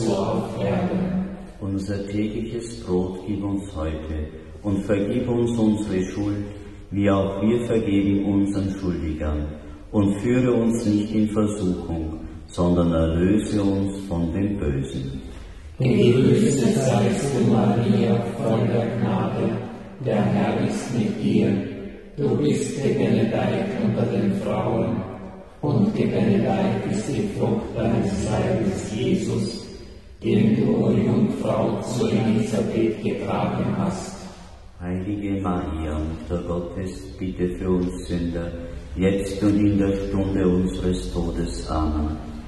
so auf Erden. Unser tägliches Brot gib uns heute und vergib uns unsere Schuld, wie auch wir vergeben unseren Schuldigern. Und führe uns nicht in Versuchung, sondern erlöse uns von dem Bösen. Gegrüßet seist du, Maria, voll der Gnade, der Herr ist mit dir. Du bist gebenedeit unter den Frauen, und gebenedeit ist die Frucht deines Leibes, Jesus, den du, o Jungfrau, zu Elisabeth getragen hast. Heilige Maria, Mutter Gottes, bitte für uns Sünder, jetzt und in der Stunde unseres Todes. Amen.